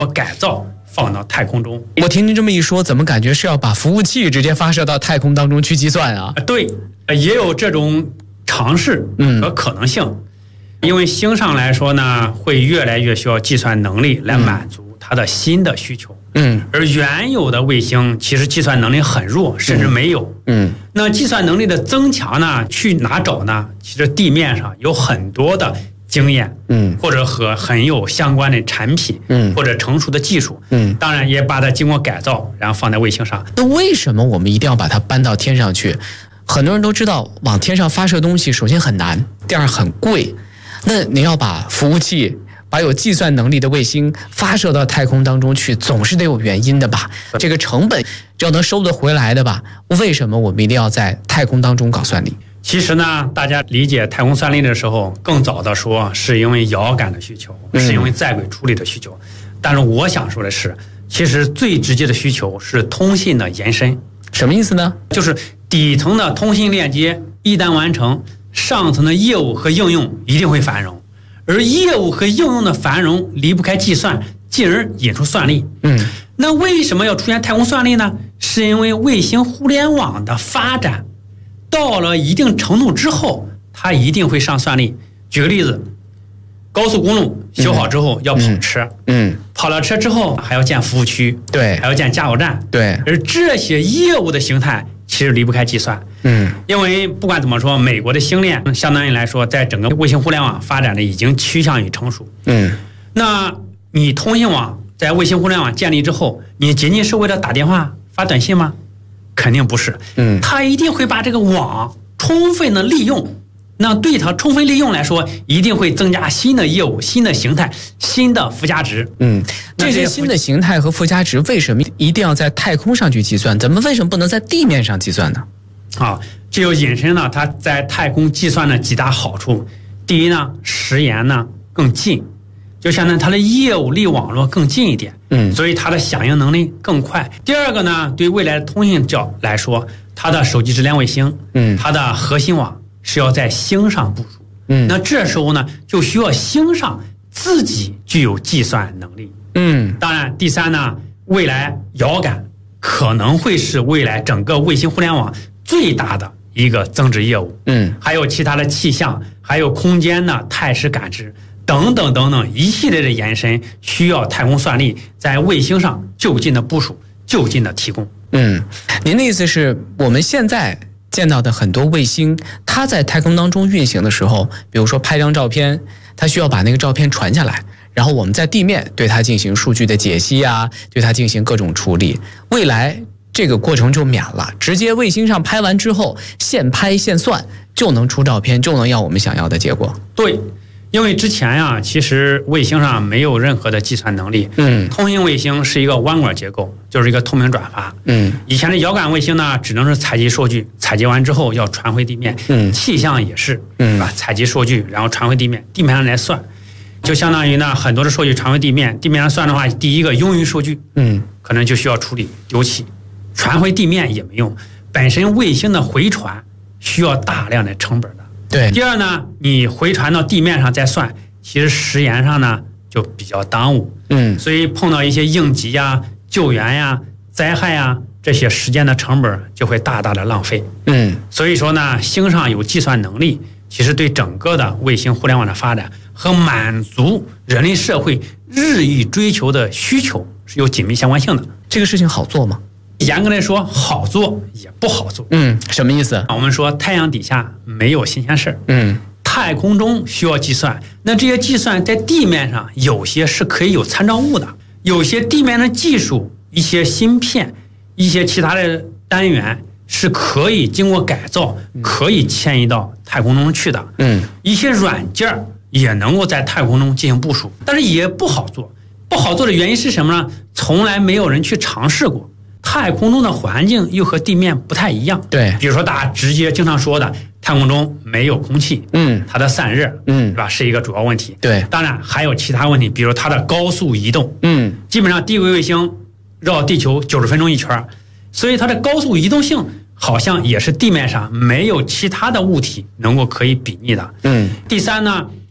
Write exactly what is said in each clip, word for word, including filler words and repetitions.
改造放到太空中。 我听您这么一说，怎么感觉是要把服务器直接发射到太空当中去计算啊？ 对，也有这种尝试和可能性。嗯，因为星上来说呢，会越来越需要计算能力来满足它的新的需求。 嗯， 而原有的卫星其实计算能力很弱，甚至没有。 嗯， 那计算能力的增强呢，去哪找呢？其实地面上有很多的经验， 嗯， 或者和很有相关的产品， 嗯， 或者成熟的技术， 嗯， 当然也把它经过改造，然后放在卫星上。 那为什么我们一定要把它搬到天上去？很多人都知道，往天上发射东西，首先很难，第二很贵。那你要把服务器，把有计算能力的卫星发射到太空当中去，总是得有原因的吧？这个成本要能收得回来的吧？为什么我们一定要在太空当中搞算力？ 其实呢，大家理解太空算力的时候，更早的说是因为遥感的需求，是因为在轨处理的需求。但是我想说的是，其实最直接的需求是通信的延伸。 什么意思呢？ 就是底层的通信链接一旦完成，上层的业务和应用一定会繁荣，而业务和应用的繁荣离不开计算，进而引出算力。 嗯， 那为什么要出现太空算力呢？是因为卫星互联网的发展到了一定程度之后，它一定会上算力。举个例子，高速公路修好之后要跑车， 嗯，嗯跑了车之后还要建服务区， 对， 还要建加油站， 对， 而这些业务的形态其实离不开计算。 嗯， 因为不管怎么说，美国的星链相当于来说，在整个卫星互联网发展的已经趋向于成熟。 嗯， 那你通信网在卫星互联网建立之后，你仅仅是为了打电话、发短信吗？肯定不是。 嗯， 它一定会把这个网充分的利用。那对它充分利用来说，一定会增加新的业务、新的形态、新的附加值。 嗯，这些新的形态和附加值为什么一定要在太空上去计算？咱们为什么不能在地面上计算呢？ 啊，这就引申了它在太空计算的几大好处。第一呢，时延呢更近，就相当于它的业务离网络更近一点， 嗯， 所以它的响应能力更快。第二个呢，对未来的通信角来说，它的手机质量卫星， 嗯， 它的核心网是要在星上部署， 嗯， 那这时候呢，就需要星上自己具有计算能力， 嗯， 当然，第三呢，未来遥感可能会是未来整个卫星互联网最大的一个增值业务， 嗯， 还有其他的气象，还有空间的态势感知等等等等一系列的延伸，需要太空算力在卫星上就近的部署，就近的提供。 嗯，您的意思是我们现在见到的很多卫星，它在太空当中运行的时候，比如说拍张照片，它需要把那个照片传下来，然后我们在地面对它进行数据的解析啊，对它进行各种处理。未来这个过程就免了，直接卫星上拍完之后，现拍现算就能出照片，就能要我们想要的结果。 对。因为之前呀、啊，其实卫星上没有任何的计算能力。 嗯， 通信卫星是一个弯管结构，就是一个透明转发。 嗯， 以前的遥感卫星呢，只能是采集数据，采集完之后要传回地面。 嗯， 气象也是， 嗯， 吧？采集数据，然后传回地面，地面上来算，就相当于呢，很多的数据传回地面，地面上算的话，第一个用于数据， 嗯， 可能就需要处理丢弃，传回地面也没用，本身卫星的回传需要大量的成本的。 对。 第二呢，你回传到地面上再算。其实时延上呢就比较耽误， 嗯， 所以碰到一些应急呀、救援呀、灾害呀，这些时间的成本就会大大的浪费， 嗯， 所以说呢，星上有计算能力，其实对整个的卫星互联网的发展和满足人类社会日益追求的需求是有紧密相关性的。 这个事情好做吗？ 严格来说，好做也不好做。 嗯，什么意思？ 我们说太阳底下没有新鲜事儿， 嗯。 太空中需要计算，那这些计算在地面上有些是可以有参照物的，有些地面的技术、一些芯片、一些其他的单元是可以经过改造，可以迁移到太空中去的。 嗯， 一些软件也能够在太空中进行部署，但是也不好做。不好做的原因是什么呢？从来没有人去尝试过。太空中的环境又和地面不太一样， 对， 比如说大家直接经常说的，太空中没有空气， 嗯， 它的散热， 嗯， 是吧，是一个主要问题。 对， 当然还有其他问题，比如它的高速移动， 嗯， 基本上低轨卫星绕地球九十分钟一圈，所以它的高速移动性好像也是地面上没有其他的物体能够可以比拟的。 嗯， 第三呢，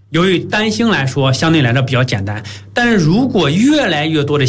由于单星来说相对来说比较简单，但是如果越来越多的